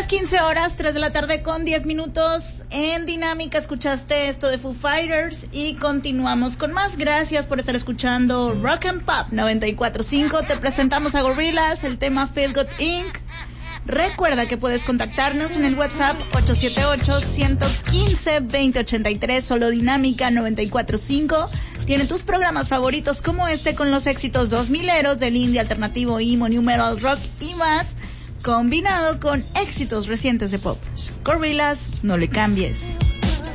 15 horas, 3 de la tarde con 10 minutos en Dinámica. Escuchaste esto de Foo Fighters y continuamos con más. Gracias por estar escuchando Rock and Pop 94.5. Te presentamos a Gorillaz, el tema Feel Good Inc. Recuerda que puedes contactarnos en el WhatsApp 878-115-2083. Solo Dinámica 94.5 tiene tus programas favoritos como este, con los éxitos 2000eros del indie alternativo, emo, new metal, rock y más, combinado con éxitos recientes de pop. Gorillaz, no le cambies.